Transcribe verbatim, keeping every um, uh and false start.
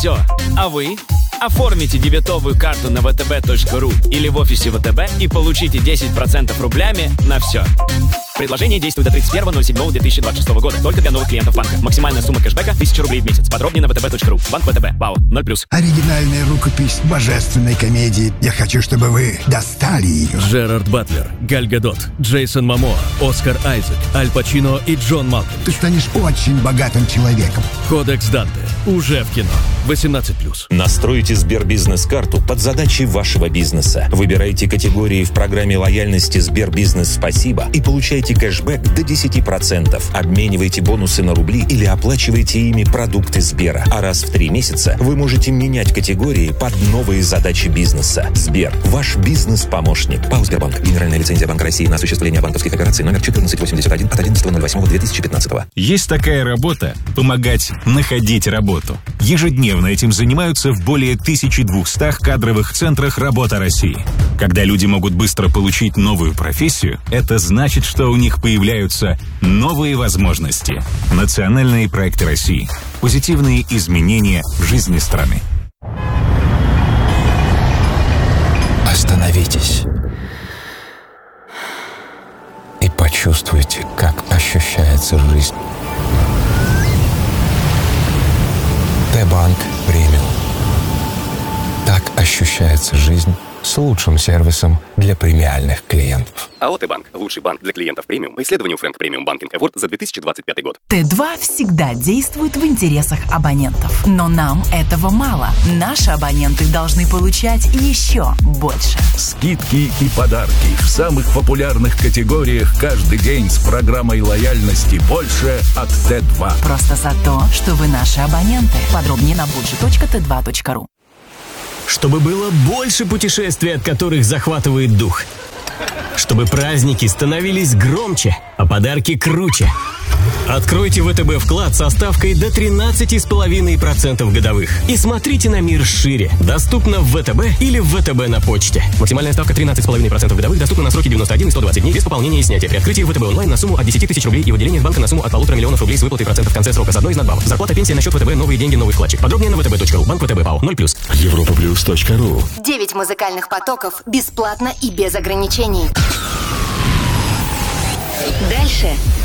Все. А вы? Оформите дебетовую карту на вэ тэ бэ точка ру или в офисе вэ тэ бэ и получите десять процентов рублями на все. Предложение действует до тридцать первого ноль седьмого две тысячи двадцать шестого года. Только для новых клиентов банка. Максимальная сумма кэшбэка тысяча рублей в месяц. Подробнее на вэ тэ бэ точка ру. Банк вэ тэ бэ. ПАО. ноль плюс. Оригинальная рукопись божественной комедии. Я хочу, чтобы вы достали ее. Джерард Батлер, Галь Гадот, Джейсон Момоа, Оскар Айзек, Аль Пачино и Джон Малкович. Ты станешь очень богатым человеком. Кодекс Данте. Уже в кино. восемнадцать плюс. Настройте Сбербизнес-карту под задачи вашего бизнеса. Выбирайте категории в программе лояльности Сбербизнес Спасибо и получайте кэшбэк до десять процентов. Обменивайте бонусы на рубли или оплачивайте ими продукты Сбера. А раз в три месяца вы можете менять категории под новые задачи бизнеса. Сбер. Ваш бизнес-помощник. ПАО «Сбербанк». Генеральная лицензия Банка России на осуществление банковских операций номер четырнадцать восемьдесят один от одиннадцатого ноль восьмого две тысячи пятнадцатого. Есть такая работа – помогать находить работу. Ежедневно этим занимаются в более тысячи двухстах кадровых центрах «Работа России». Когда люди могут быстро получить новую профессию, это значит, что у них появляются новые возможности. Национальные проекты России. Позитивные изменения в жизни страны. Остановитесь и почувствуйте, как ощущается жизнь. Т-банк премиум. Так ощущается жизнь с лучшим сервисом для премиальных клиентов. АО «Т-банк» – лучший банк для клиентов премиум по исследованию Frank Premium Banking Award за две тысячи двадцать пятый год. Т два всегда действует в интересах абонентов. Но нам этого мало. Наши абоненты должны получать еще больше. Скидки и подарки в самых популярных категориях каждый день с программой лояльности «Больше» от Т два. Просто за то, что вы наши абоненты. Подробнее на budget точка тэ два точка ру. Чтобы было больше путешествий, от которых захватывает дух. Чтобы праздники становились громче, а подарки круче. Откройте вэ тэ бэ вклад со ставкой до тринадцать целых пять десятых процента годовых. И смотрите на мир шире. Доступно в вэ тэ бэ или в вэ тэ бэ на почте. Максимальная ставка тринадцать целых пять десятых процента годовых. Доступна на сроки девяносто один и сто двадцать дней без пополнения и снятия. При открытии вэ тэ бэ онлайн на сумму от десяти тысяч рублей и выделение из банка на сумму от полутора миллионов рублей с выплатой процентов в конце срока с одной из надбавок. Зарплата, пенсия на счет вэ тэ бэ, новые деньги, новый вкладчик. Подробнее на вэ тэ бэ точка ру. Банк вэ тэ бэ ПАО. ноль плюс. Европа плюс точка ру. Девять музыкальных потоков бесплатно и без ограничений. Дальше